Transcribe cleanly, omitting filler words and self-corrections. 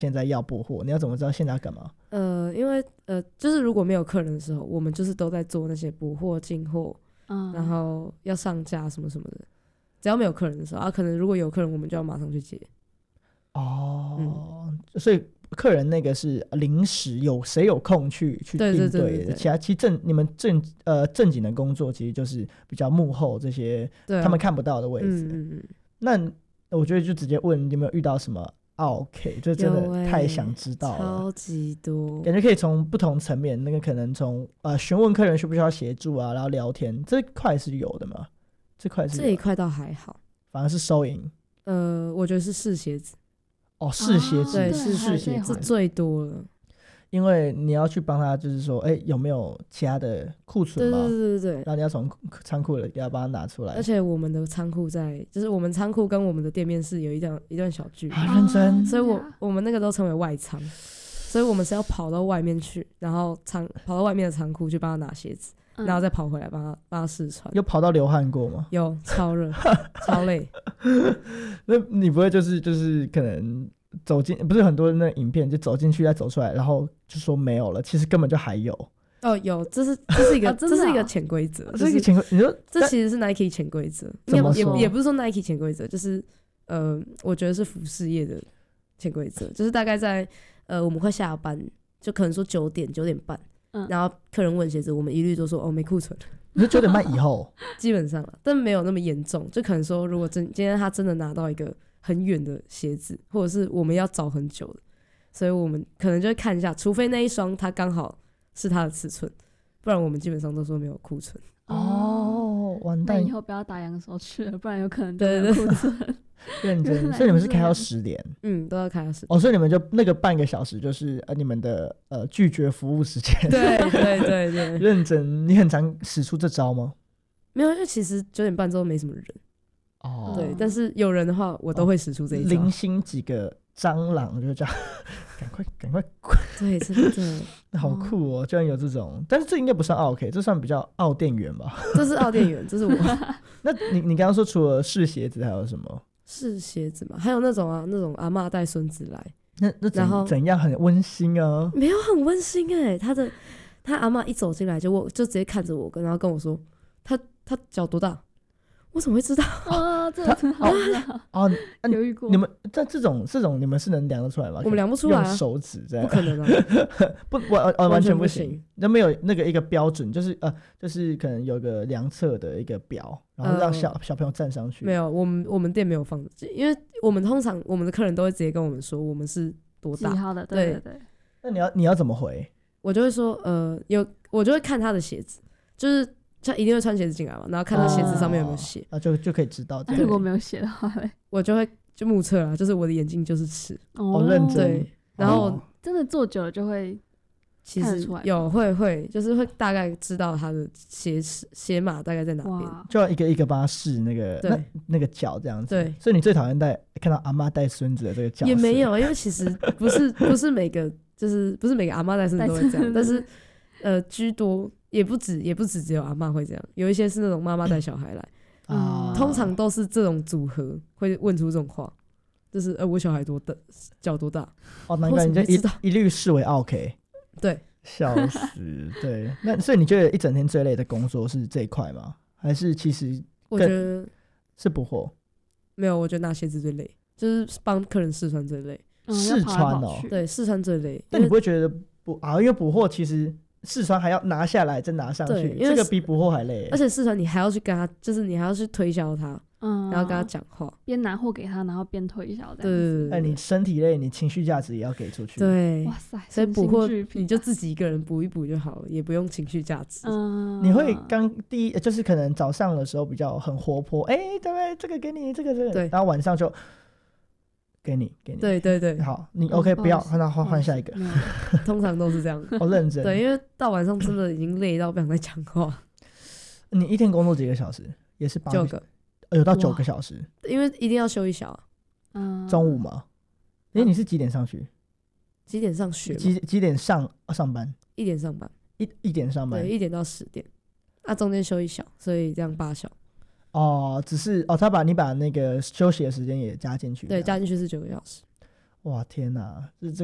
现在要补货，你要怎么知道现在要干嘛？ 因为就是如果没有客人的时候，我们就是都在做那些补货进货，然后要上架什么什么的。只要没有客人的时候可能如果有客人，我们就要马上去接。 所以客人那个是临时谁有空去应对的。 对， 其实你们正经的工作其实就是比较幕后这些他们看不到的位置。那我觉得就直接问你有没有遇到什么OK， 就真的太想知道了， 超级多， 感觉可以从不同层面，那个可能从询问客人需不需要协助啊，然后聊天这块是有的嘛？这一块倒还好， 反而是收银。 我觉得是试鞋子。 试鞋子， 对， 试鞋子最多了， 因为你要去帮他，就是说，有没有其他的库存嘛？ 对。 然后你要从仓库要帮他拿出来。 而且我们的仓库就是我们仓库跟我们的店面是有一段小距离， 认真。 所以我们那个都称为外仓，所以我们是要跑到外面去，然后跑到外面的仓库去帮他拿鞋子，然后再跑回来帮他试穿。 有跑到流汗过吗？ 有，超热，超累。 那你不会就是可能走进，不是很多那影片就走进去再走出来，然后就说没有了，其实根本就还有。 有，这是一个这是一个潜规则， 这是一个潜规则。你说这其实是 Nike 潜规则，也不是说 Nike 潜规则，就是我觉得是服饰业的潜规则，就是大概在我们快下班，就可能说9点半，然后客人问鞋子，我们一律都说没库存。 你说9点半以后？ 基本上但没有那么严重，就可能说如果今天他真的拿到一个很远的鞋子，或者是我们要找很久的，所以我们可能就会看一下，除非那一双它刚好是它的尺寸，不然我们基本上都说没有库存。 完蛋！ 以后不要打烊的时候去了，不然有可能没有库存。 认真，所以你们是开到10点？ 都要开到10点。 所以你们就那个半个小时就是你们的拒绝服务时间。 对。 认真，你很常使出这招吗？ 没有，因为其实9点半之后没什么人。对，但是有人的话，我都会使出这一招。 零星几个蟑螂就这样，赶快对，真的好酷哦！居然有这种，但是这应该不算OK，这算比较奥店员吧？ 这是奥店员，这是我。 那你刚刚说除了试鞋子还有什么？ 试鞋子嘛，还有那种阿嬷带孙子来， 那怎样很温馨啊？ 没有很温馨他阿嬷一走进来就直接看着我，然后跟我说他脚多大？我怎么会知道？ 这个很好犹豫过。 你们这种你们是能量得出来吗？ 我们量不出来用手指这样不可能完全不行。那没有那个一个标准，就是可能有个量测的一个表，然后让小朋友站上去。 没有，我们店没有放，因为我们通常我们的客人都会直接跟我们说我们是多大几号的，对。 那你要怎么回？ 我就会说我就会看他的鞋子，就是他一定会穿鞋子进来嘛，然后看他鞋子上面有没有写， 就可以知道。 如果没有写的话， 我就会目测啦，就是我的眼睛就是尺。 认真。 对，然后真的做久了就会看得出来。 有会就是会大概知道他的鞋码大概在哪边， 就要一个一个帮他试那个脚这样子。 对， 所以你最讨厌看到阿嬷带孙子的这个角色？ 也没有，因为其实不是每个就是不是每个阿嬷带孙子都会这样，但是居多。也不止只有阿嬷会这样，有一些是那种妈妈带小孩来，通常都是这种组合会问出这种话，就是我小孩脚多大？ 难怪你就一律视为 OK。 对， 笑死。对，那所以你觉得一整天最累的工作是这一块吗？还是其实我觉得是补货？ 没有，我觉得拿鞋子最累，就是帮客人试穿最累。 试穿对，试穿最累。 但你不会觉得因为补货其实试穿还要拿下来再拿上去，这个比补货还累。 而且试穿你还要去跟他，就是你还要去推销他，然后跟他讲话， 边拿货给他，然后边推销这样子。 对，你身体累，你情绪价值也要给出去。 对， 哇塞， 所以补货你就自己一个人补一补就好了，也不用情绪价值。 你会第一就是可能早上的时候比较很活泼，对不对？这个给你，这个， 对， 然后晚上就给你。 对， 好，你 OK，不要，那换下一个。 通常都是这样。 认真。 对，因为到晚上真的已经累到不想再讲话。 你一天工作几个小时？也是 9个。 有到9个小时？ 因为一定要休一小。 中午吗？你是几点上去？ 几点上学？ 几点上班 ？1点上班。 1点上班。 对，1点到10点。中间休一小，所以这样8小。 只是你把那个休息的时间也加进去。 对，加进去是9个小时。 哇天哪，这